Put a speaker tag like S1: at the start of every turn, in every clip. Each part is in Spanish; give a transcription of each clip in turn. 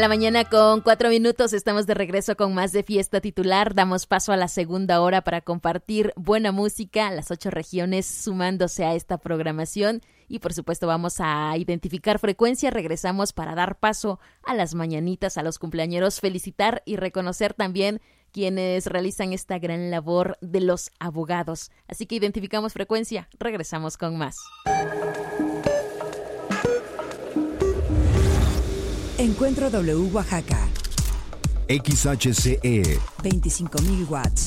S1: La mañana con 4 minutos, estamos de regreso con más de Fiesta Titular. Damos paso a la segunda hora para compartir buena música, las 8 regiones sumándose a esta programación y por supuesto vamos a identificar frecuencia. Regresamos para dar paso a las mañanitas, a los cumpleañeros, felicitar y reconocer también quienes realizan esta gran labor de los abogados. Así que identificamos frecuencia, regresamos con más.
S2: Encuentro W Oaxaca.
S3: XHCE
S2: 25.000 watts.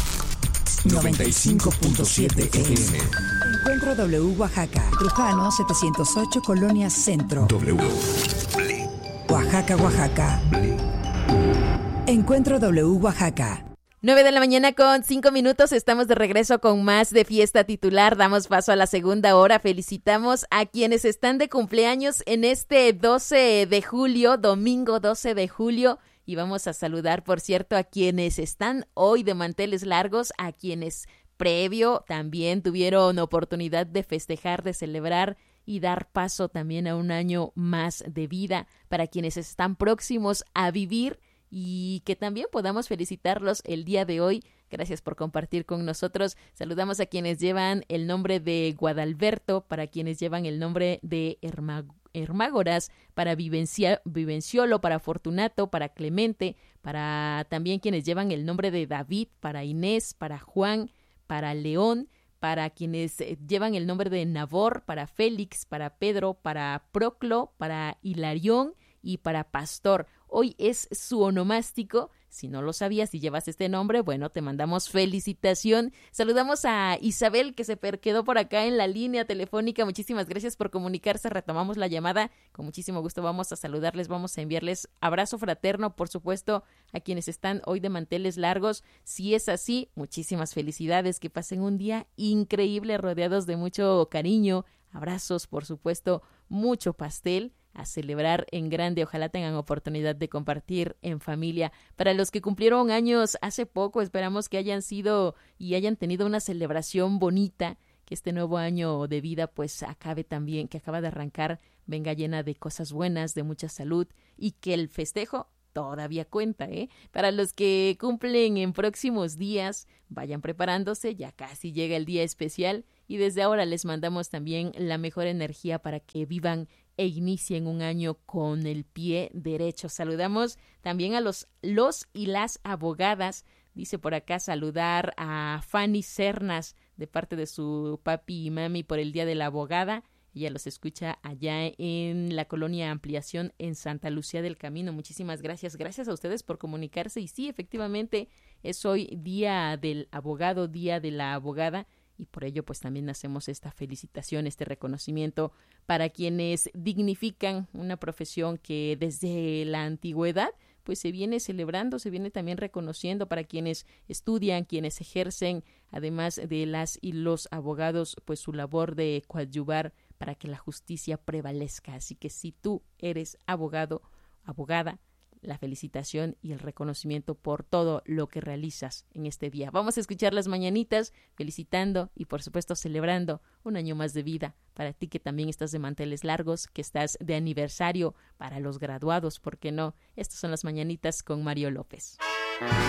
S3: 95.7 FM.
S2: Encuentro W Oaxaca. Trujano 708 Colonia Centro.
S3: W.
S2: Oaxaca, Oaxaca. Encuentro W Oaxaca.
S1: 9 con 5 minutos, estamos de regreso con más de Fiesta Titular. Damos paso a la segunda hora. Felicitamos a quienes están de cumpleaños en este 12 de julio, domingo 12 de julio. Y vamos a saludar, por cierto, a quienes están hoy de manteles largos, a quienes previo también tuvieron oportunidad de festejar, de celebrar y dar paso también a un año más de vida, para quienes están próximos a vivir y que también podamos felicitarlos el día de hoy. Gracias por compartir con nosotros. Saludamos a quienes llevan el nombre de Guadalberto, para quienes llevan el nombre de Hermágoras, para Vivenciolo, para Fortunato, para Clemente, para también quienes llevan el nombre de David, para Inés, para Juan, para León, para quienes llevan el nombre de Nabor, para Félix, para Pedro, para Proclo, para Hilarión y para Pastor. Hoy es su onomástico. Si no lo sabías y llevas este nombre, bueno, te mandamos felicitación. Saludamos a Isabel, que se quedó por acá en la línea telefónica. Muchísimas gracias por comunicarse. Retomamos la llamada. Con muchísimo gusto vamos a saludarles, vamos a enviarles abrazo fraterno, por supuesto, a quienes están hoy de manteles largos. Si es así, muchísimas felicidades. Que pasen un día increíble, rodeados de mucho cariño, abrazos, por supuesto, mucho pastel, a celebrar en grande. Ojalá tengan oportunidad de compartir en familia. Para los que cumplieron años hace poco, esperamos que hayan sido y hayan tenido una celebración bonita, que este nuevo año de vida pues acabe también, que acaba de arrancar, venga llena de cosas buenas, de mucha salud, y que el festejo todavía cuenta, ¿eh? Para los que cumplen en próximos días, vayan preparándose, ya casi llega el día especial y desde ahora les mandamos también la mejor energía para que vivan e inicien un año con el pie derecho. Saludamos también a los y las abogadas. Dice por acá saludar a Fanny Cernas de parte de su papi y mami por el Día de la Abogada. Ella los escucha allá en la colonia Ampliación en Santa Lucía del Camino. Muchísimas gracias. Gracias a ustedes por comunicarse. Y sí, efectivamente, es hoy Día del Abogado, Día de la Abogada. Y por ello pues también hacemos esta felicitación, este reconocimiento para quienes dignifican una profesión que desde la antigüedad pues se viene celebrando, se viene también reconociendo, para quienes estudian, quienes ejercen, además de las y los abogados, pues su labor de coadyuvar para que la justicia prevalezca. Así que si tú eres abogado, abogada, la felicitación y el reconocimiento por todo lo que realizas en este día. Vamos a escuchar las mañanitas felicitando y por supuesto celebrando un año más de vida para ti que también estás de manteles largos, que estás de aniversario, para los graduados, ¿por qué no? Estas son las mañanitas con Mario López.